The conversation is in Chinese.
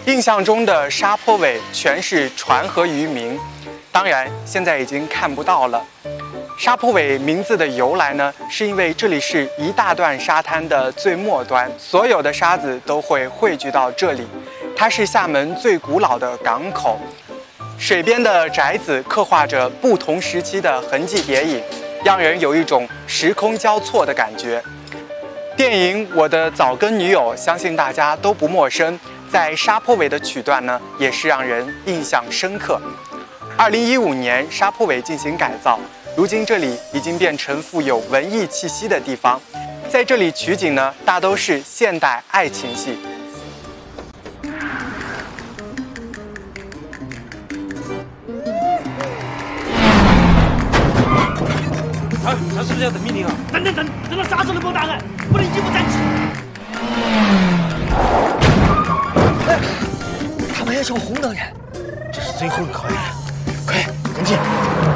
印象中的沙坡尾全是船和渔民，当然现在已经看不到了。沙坡尾名字的由来呢，是因为这里是一大段沙滩的最末端，所有的沙子都会汇聚到这里。它是厦门最古老的港口，水边的宅子刻画着不同时期的痕迹叠影，让人有一种时空交错的感觉。电影《我的早更女友》相信大家都不陌生，在沙坡尾的曲段呢，也是让人印象深刻。2015年，沙坡尾进行改造，如今这里已经变成富有文艺气息的地方。在这里取景呢，大都是现代爱情戏。 他是不是要等命令啊？等到啥时候能报答案？不能一不站起。 哎，他们要求红灯人，这是最后一个考验了，快跟进！